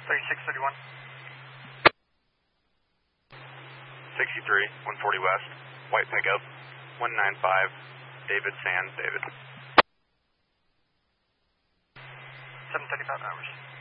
3631. 63, 140 West, white pickup, 195, David Sands, David. 735 hours.